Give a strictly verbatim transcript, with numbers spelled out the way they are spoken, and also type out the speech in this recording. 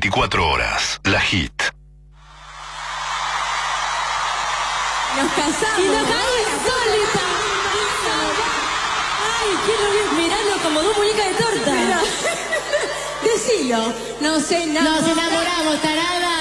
veinticuatro horas. La Hit. Nos casamos. Y nos cae insólita. Ay, quiero ver mirando como dos muñecas de torta. Decilo. No sé nada. Nos enamoramos, tarada.